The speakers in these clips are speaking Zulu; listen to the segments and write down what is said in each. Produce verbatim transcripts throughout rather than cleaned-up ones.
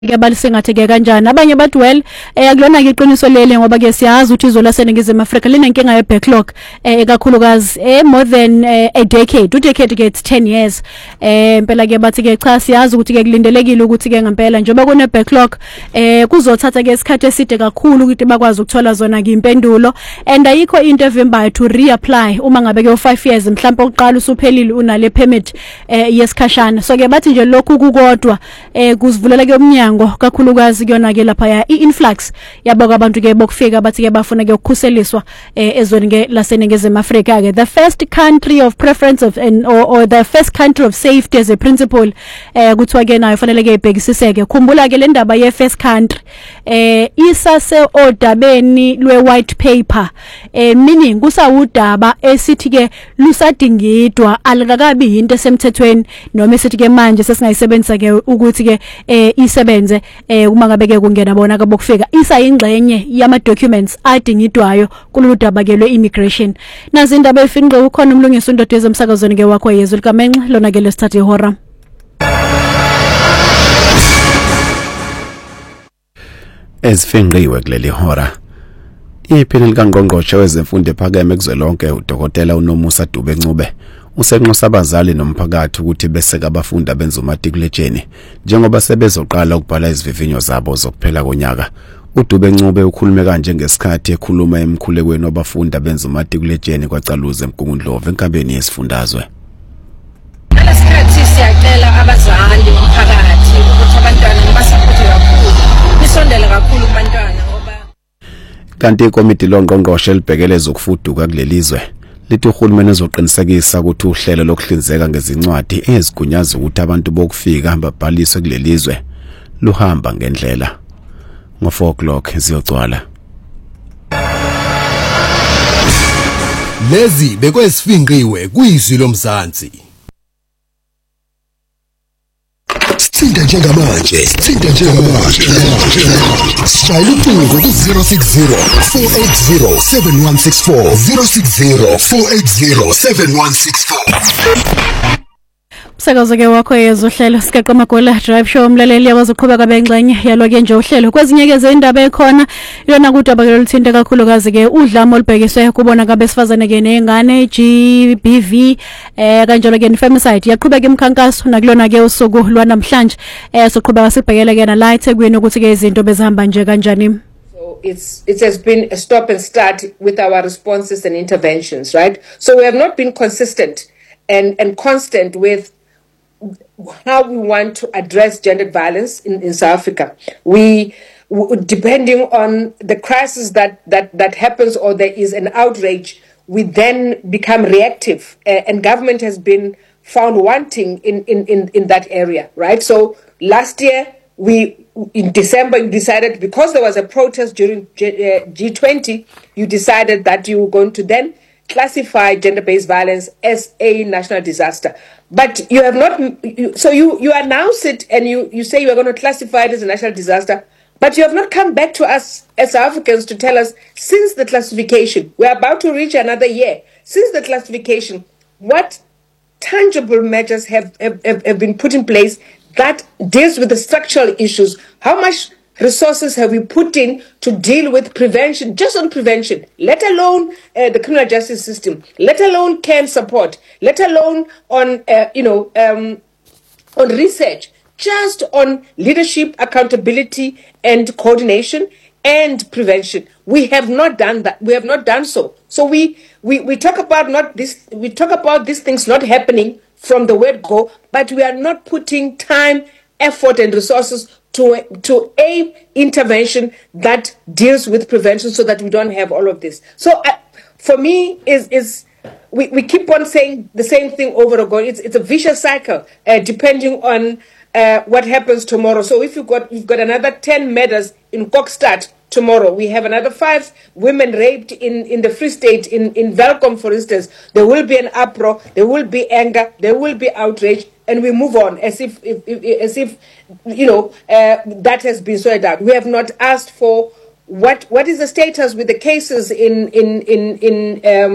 Ngiyabalisengathe ke kanjani abanye bathi well eh akulona ke iqiniso lele ngoba ke siyazi ukuthi izolo laseningizimu Afrika linenkinga ye backlog eh kakhulukazi eh more than eh, a decade u decade ke it's ten years eh impela ke bathi ke cha siyazi ukuthi ke kulindelekile ukuthi ke ngempela njengoba kune backlog eh kuzothatha ke isikhathi eside kakhulu ukuthi bakwazi ukuthola zona ke impendulo and ayikho into evimbayo to reapply uma ngabe ke five years mhlawumbe oqala usuphelile unale permit eh yesikhashana so ke bathi nje lokhu kukodwa eh kuzivulela ke umnyango kakhulukazi kuyona ke lapha ya influx yabaka abantu ke bokufika bathi ke bafuna ke ukukhuseliswa ezweni ke laseningizimu Afrika ke the first country of preference of and or, or the first country of safety as a principle eh kuthiwa ke nayo fanele ke ibhekisiseke khumbula ke le ndaba ye first country eh isase odabeni lwe white paper eh meaning kusawudaba esithi ke lusadingidwa alikakabi into esemthethweni noma esithi ke manje sesingayisebenzisa ke ukuthi ke eh isebenze eh uma ngabe ke kungena bona ke bokufika isa ingxenye yama documents adingidwayo kulolu daba ke lwe immigration nazi indaba efinqe ukhona umlungisi undodeze emsakazweni ke wakho yezwe likamenxe lona ke lesithathe ihora ezifinqiwe kuleli hora iphini likangqongqoshe wezemfundo ephakeme kuzwelonke uDokotela uNomusa Dube-Ncube usenxusa abazali nomphakathi ukuthi beseka abafundi abenza umatikuletsheni njengoba sebezoqala ukubhala izivivinyo zabo zokuphela konyaka uDube-Ncube ukhulume kanje ngesikhathi ekhuluma emkhulekweni wabafundi abenza umatikuletsheni kwaCaluze eMgungundlovu enkabeni yesifundazwe Nalesikhathi siyacela abazali nomphakathi ukuthi abantwana basaphote kakhulu nisondele kakhulu kubantwana ngoba kanti ikomiti longqongqoshe libhekeleza ukufuduka kulelizwe lithi uhulumeni uzoqinisekisa ukuthi uhlelo lokuhlinzeka ngezincwadi ezigunyaza ukuthi abantu bokufika babhaliswe kulelizwe luhamba ngendlela ngo four o'clock ziyocwala lezi bekwesifinqiwe kuyizwi lomzansi Sithinta njengamanje sithinta njengamanje Shayela ucingo ku zero six zero four eight zero seven one six four zero six zero four eight zero seven one six four Sakazo ke wakho yezohlelo sikeqa magola drive show umlaleli yakwazi ukuqhubeka bengxenye yalwa ke nje uhlelo kwezinye ke zendaba ekhona yona kudaba ke luthinte kakhulukazi ke udlamo olubhekiswe kubona kabesifazane ke nezingane G B V eh kanjalo ke femicide yaqhubeka imkhankaso nakulona ke usuku lwanamhlanje eh soqhubeka sibhekele ke na la eThekwini ukuthi ke izinto bezihamba nje kanjani. So it's it has been a stop and start with our responses and interventions, right? So we have not been consistent and and constant with how we want to address gendered violence in, in South Africa. We, w- depending on the crisis that, that, that happens or there is an outrage, we then become reactive uh, and government has been found wanting in, in, in, in that area, right? So last year, we in December, you decided because there was a protest during G, uh, G twenty, you decided that you were going to then classify gender-based violence as a national disaster. But you have not, you, so you, you announce it and you, you say you are going to classify it as a national disaster, but you have not come back to us as South Africans to tell us, since the classification, we are about to reach another year, since the classification, what tangible measures have, have, have been put in place that deals with the structural issues? How much resources have we put in to deal with prevention, just on prevention, let alone uh, the criminal justice system, let alone care and support, let alone on, uh, you know, um, on research, just on leadership, accountability, and coordination and prevention. We have not done that. We have not done so. So we, we, we talk about not this, we talk about these things not happening from the word go, but we are not putting time, effort, and resources to to a intervention that deals with prevention so that we don't have all of this. So uh, for me is is we, we keep on saying the same thing over and over. It's it's a vicious cycle uh, depending on uh, what happens tomorrow. So if you've got you've got another ten murders in Kokstad tomorrow, we have another five women raped in, in the Free State, in, in Welkom, for instance, there will be an uproar, there will be anger, there will be outrage, and we move on as if, if, if as if you know uh, that has been sorted out. We have not asked for what what is the status with the cases in in in in um,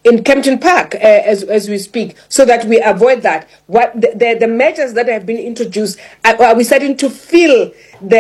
in Kempton Park uh, as as we speak, so that we avoid that. What the, the, the measures that have been introduced, are, are we starting to feel the